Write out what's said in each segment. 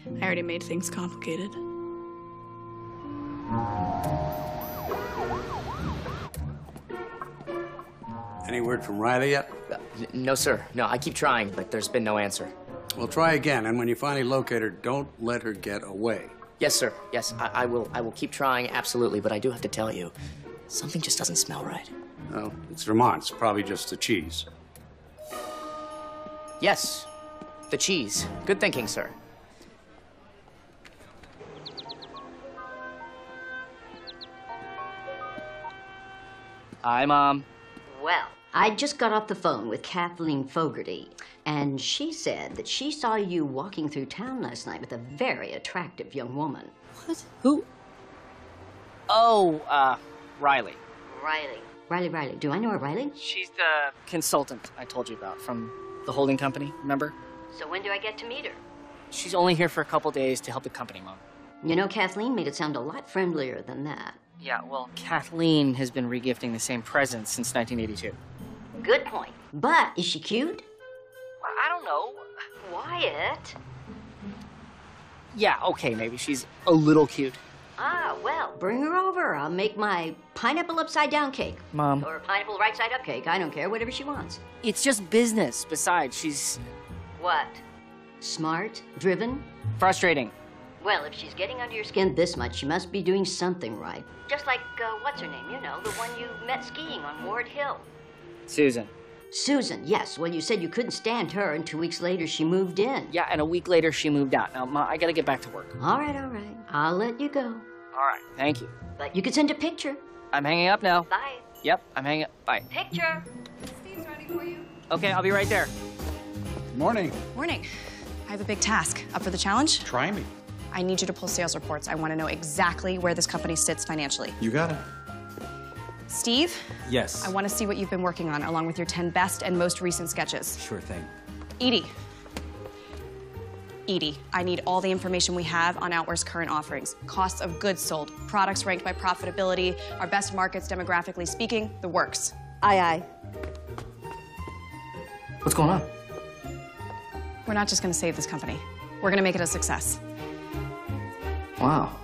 I already made things complicated. Any word from Riley yet? No, sir. No, I keep trying, but there's been no answer. Well, try again, and when you finally locate her, don't let her get away. Yes, sir. Yes, I will keep trying, absolutely, but I do have to tell you, something just doesn't smell right. Well, it's Vermont. It's probably just the cheese. Yes, the cheese. Good thinking, sir. Hi, Mom. Well, I just got off the phone with Kathleen Fogarty, and she said that she saw you walking through town last night with a very attractive young woman. What? Who? Oh, Riley. Riley. Do I know a Riley? She's the consultant I told you about from the holding company, remember? So when do I get to meet her? She's only here for a couple days to help the company, Mom. You know, Kathleen made it sound a lot friendlier than that. Yeah, well, Kathleen has been regifting the same presents since 1982. Good point. But is she cute? Well, I don't know. Wyatt. Yeah, okay, maybe she's a little cute. Ah, well, bring her over. I'll make my pineapple upside-down cake. Mom. Or pineapple right-side-up cake. I don't care, whatever she wants. It's just business. Besides, she's... What? Smart? Driven? frustrating. Well, if she's getting under your skin this much, she must be doing something right. Just like, what's her name? You know, the one you met skiing on Ward Hill. Susan. Susan, yes. Well, you said you couldn't stand her, and 2 weeks later she moved in. Yeah, and a week later she moved out. Now, Ma, I gotta get back to work. All right. I'll let you go. All right, thank you. But you could send a picture. I'm hanging up now. Bye. Yep, I'm hanging up. Bye. Picture. Steve's ready for you. Okay, I'll be right there. Morning. Morning. I have a big task. Up for the challenge? Try me. I need you to pull sales reports. I want to know exactly where this company sits financially. You got it. Steve? Yes. I want to see what you've been working on, along with your 10 best and most recent sketches. Sure thing. Edie, I need all the information we have on Outwear's current offerings. Costs of goods sold, products ranked by profitability, our best markets demographically speaking, the works. Aye. What's going on? We're not just going to save this company. We're going to make it a success. Wow.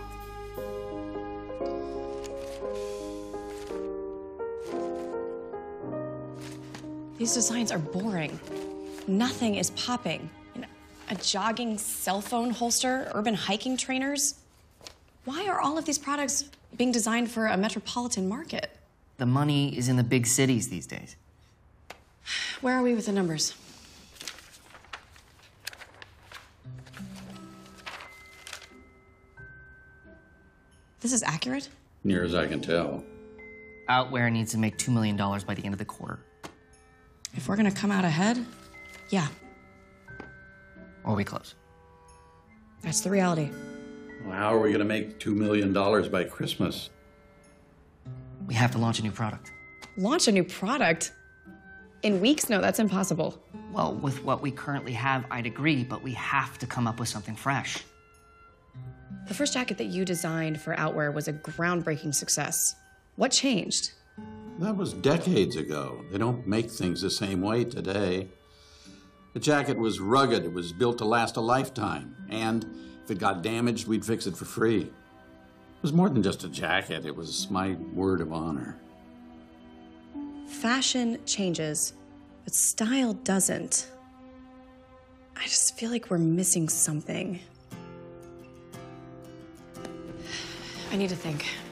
These designs are boring. Nothing is popping. A jogging cell phone holster, urban hiking trainers. Why are all of these products being designed for a metropolitan market? The money is in the big cities these days. Where are we with the numbers? This is accurate? Near as I can tell. Outwear needs to make $2 million by the end of the quarter. If we're gonna come out ahead, yeah, Or we close. that's the reality. Well, how are we going to make $2 million by Christmas? We have to launch a new product. Launch a new product? In weeks? No, that's impossible. Well, with what we currently have, I'd agree, but we have to come up with something fresh. The first jacket that you designed for Outwear was a groundbreaking success. What changed? That was decades ago. They don't make things the same way today. The jacket was rugged. It was built to last a lifetime. And if it got damaged, we'd fix it for free. It was more than just a jacket. It was my word of honor. Fashion changes, but style doesn't. I just feel like we're missing something. I need to think.